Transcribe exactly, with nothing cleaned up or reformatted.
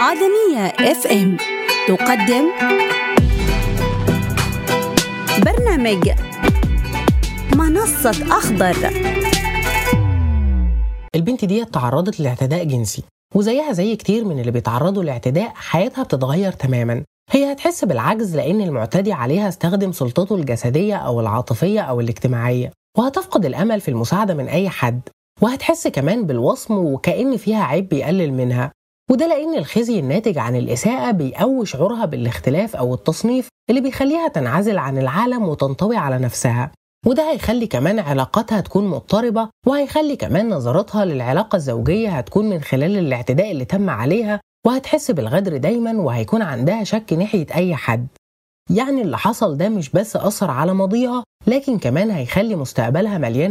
آدمية اف ام تقدم برنامج منصة أخضر. البنت دي تعرضت لاعتداء جنسي، وزيها زي كتير من اللي بيتعرضوا لاعتداء حياتها بتتغير تماما. هي هتحس بالعجز لأن المعتدي عليها استخدم سلطته الجسدية أو العاطفية أو الاجتماعية، وهتفقد الأمل في المساعدة من أي حد، وهتحس كمان بالوصم وكأن فيها عيب بيقلل منها، وده لأن الخزي الناتج عن الإساءة بيقوي شعورها بالاختلاف أو التصنيف اللي بيخليها تنعزل عن العالم وتنطوي على نفسها. وده هيخلي كمان علاقاتها تكون مضطربة، وهيخلي كمان نظرتها للعلاقة الزوجية هتكون من خلال الاعتداء اللي تم عليها، وهتحس بالغدر دايما، وهيكون عندها شك ناحية أي حد. يعني اللي حصل ده مش بس أثر على ماضيها، لكن كمان هيخلي مستقبلها مليان